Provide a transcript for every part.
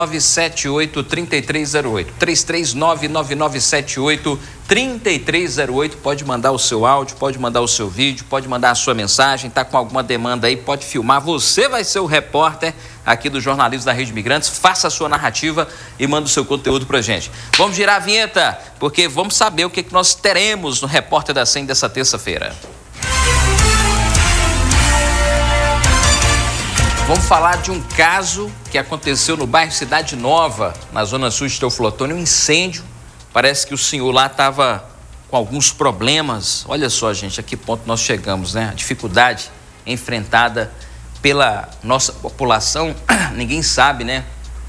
978-3308, 3399978-3308, pode mandar o seu áudio, pode mandar o seu vídeo, pode mandar a sua mensagem, tá com alguma demanda aí, pode filmar, você vai ser o repórter aqui do Jornalismo da Rede Imigrantes, faça a sua narrativa e manda o seu conteúdo pra gente. Vamos girar a vinheta, porque vamos saber o que nós teremos no Repórter da 100 dessa terça-feira. Vamos falar de um caso que aconteceu no bairro Cidade Nova, na zona sul de Teófilo Otoni, um incêndio. Parece que o senhor lá estava com alguns problemas. Olha só, gente, a que ponto nós chegamos, né? A dificuldade enfrentada pela nossa população, ninguém sabe, né?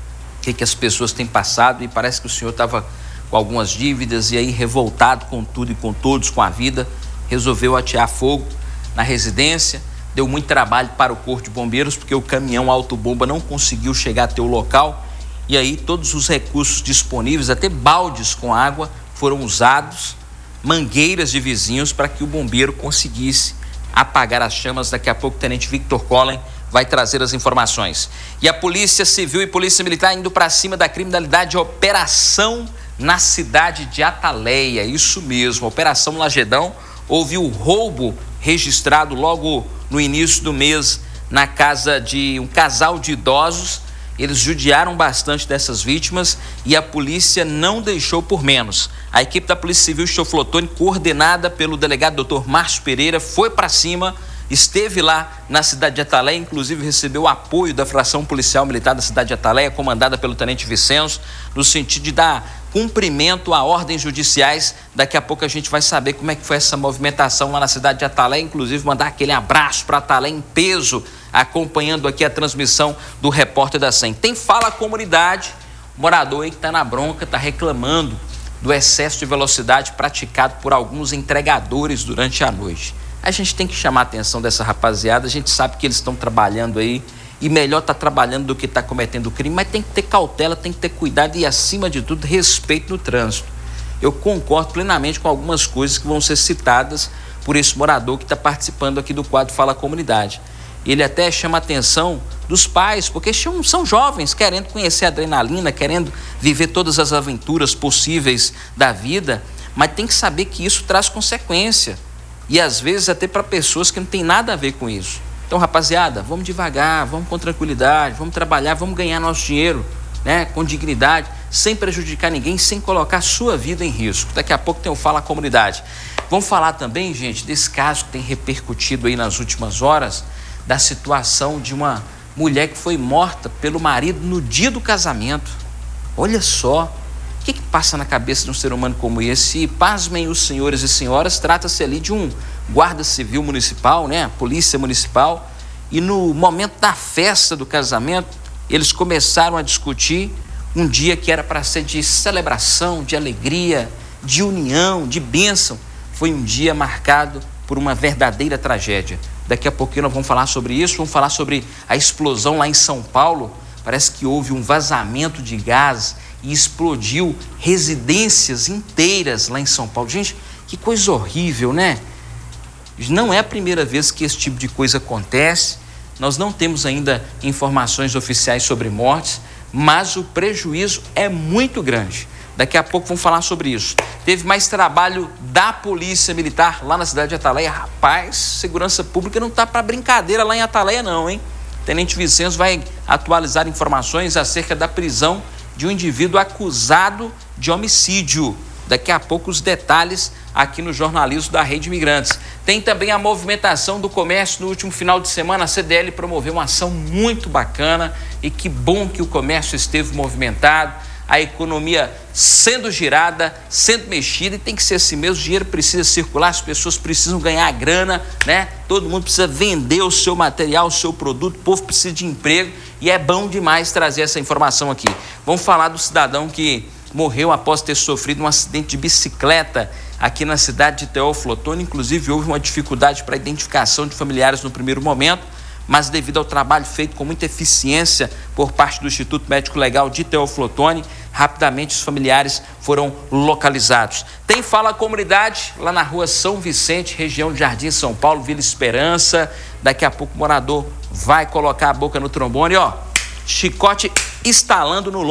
O que as pessoas têm passado, e parece que o senhor estava com algumas dívidas e aí, revoltado com tudo e com todos, com a vida, resolveu atear fogo na residência. Deu muito trabalho para o Corpo de Bombeiros, porque o caminhão autobomba não conseguiu chegar até o local. E aí todos os recursos disponíveis, até baldes com água, foram usados, mangueiras de vizinhos, para que o bombeiro conseguisse apagar as chamas. Daqui a pouco o tenente Victor Collen vai trazer as informações. E a Polícia Civil e Polícia Militar indo para cima da criminalidade, operação na cidade de Ataleia. Isso mesmo, Operação Lagedão. Houve o roubo registrado logo no início do mês na casa de um casal de idosos. Eles judiaram bastante dessas vítimas e a polícia não deixou por menos. A equipe da Polícia Civil de Teófilo Otoni, coordenada pelo delegado Dr. Márcio Pereira, foi para cima, esteve lá na cidade de Ataleia, inclusive recebeu o apoio da fração policial militar da cidade de Ataleia, comandada pelo tenente Vicenço, no sentido de dar cumprimento a ordens judiciais. Daqui a pouco a gente vai saber como é que foi essa movimentação lá na cidade de Ataleia, inclusive mandar aquele abraço para Ataleia em peso, acompanhando aqui a transmissão do Repórter da 100. Tem Fala Comunidade, morador aí que está na bronca, está reclamando do excesso de velocidade praticado por alguns entregadores durante a noite. A gente tem que chamar a atenção dessa rapaziada, a gente sabe que eles estão trabalhando aí, e melhor estar trabalhando do que estar cometendo crime, mas tem que ter cautela, tem que ter cuidado e, acima de tudo, respeito no trânsito. Eu concordo plenamente com algumas coisas que vão ser citadas por esse morador que está participando aqui do quadro Fala Comunidade. Ele até chama a atenção dos pais, porque são jovens querendo conhecer a adrenalina, querendo viver todas as aventuras possíveis da vida, mas tem que saber que isso traz consequência. E às vezes até para pessoas que não tem nada a ver com isso. Então, rapaziada, vamos devagar, vamos com tranquilidade, vamos trabalhar, vamos ganhar nosso dinheiro, né, com dignidade, sem prejudicar ninguém, sem colocar a sua vida em risco. Daqui a pouco tem o Fala Comunidade. Vamos falar também, gente, desse caso que tem repercutido aí nas últimas horas, da situação de uma mulher que foi morta pelo marido no dia do casamento. Olha só. O que passa na cabeça de um ser humano como esse? E pasmem os senhores e senhoras, trata-se ali de um guarda civil municipal, né? Polícia municipal. E no momento da festa do casamento, eles começaram a discutir um dia que era para ser de celebração, de alegria, de união, de bênção. Foi um dia marcado por uma verdadeira tragédia. Daqui a pouquinho nós vamos falar sobre isso, vamos falar sobre a explosão lá em São Paulo. Parece que houve um vazamento de gás e explodiu residências inteiras lá em São Paulo. Gente, que coisa horrível, né? Não é a primeira vez que esse tipo de coisa acontece. Nós não temos ainda informações oficiais sobre mortes, mas o prejuízo é muito grande. Daqui a pouco vamos falar sobre isso. Teve mais trabalho da Polícia Militar lá na cidade de Ataleia. Rapaz, segurança pública não está para brincadeira lá em Ataleia não, hein? O tenente Vicenço vai atualizar informações acerca da prisão de um indivíduo acusado de homicídio. Daqui a pouco os detalhes aqui no Jornalismo da Rede Imigrantes. Tem também a movimentação do comércio no último final de semana. A CDL promoveu uma ação muito bacana e que bom que o comércio esteve movimentado, a economia sendo girada, sendo mexida, e tem que ser assim mesmo. O dinheiro precisa circular, as pessoas precisam ganhar grana, né? Todo mundo precisa vender o seu material, o seu produto, o povo precisa de emprego, e é bom demais trazer essa informação aqui. Vamos falar do cidadão que morreu após ter sofrido um acidente de bicicleta aqui na cidade de Teófilo Otoni. Inclusive houve uma dificuldade para a identificação de familiares no primeiro momento, mas devido ao trabalho feito com muita eficiência por parte do Instituto Médico Legal de Teófilo Otoni, rapidamente os familiares foram localizados. Tem Fala Comunidade lá na rua São Vicente, região de Jardim São Paulo, Vila Esperança. Daqui a pouco o morador vai colocar a boca no trombone, ó, chicote instalando no